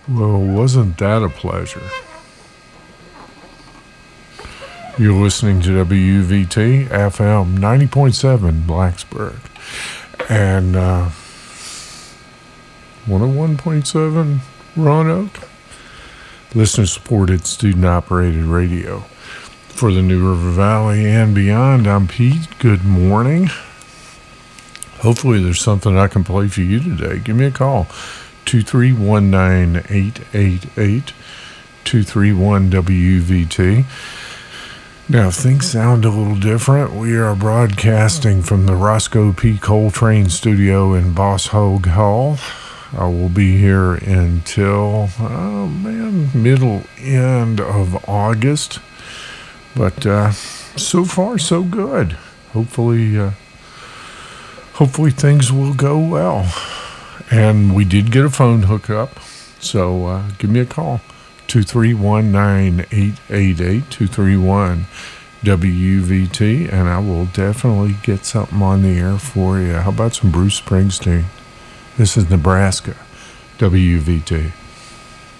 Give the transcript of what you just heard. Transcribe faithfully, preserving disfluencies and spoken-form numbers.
Well, wasn't that a pleasure? You're listening to W V T F M ninety point seven Blacksburg and uh, one oh one point seven Roanoke. Listener supported, student operated radio for the New River Valley and beyond. I'm Pete. Good morning. Hopefully, there's something I can play for you today. Give me a call. two three one nine eight eight eight, two three one W V T. Now, if things sound a little different, we are broadcasting from the Roscoe P. Coltrane studio in Boss Hog Hall. I will be here until, oh man, middle end of August. But uh, so far, so good. Hopefully, uh, hopefully things will go well. And we did get a phone hookup, so uh, give me a call, two three one nine eight eight eight, two three one W V T, and I will definitely get something on the air for you. How about some Bruce Springsteen? This is Nebraska, W V T.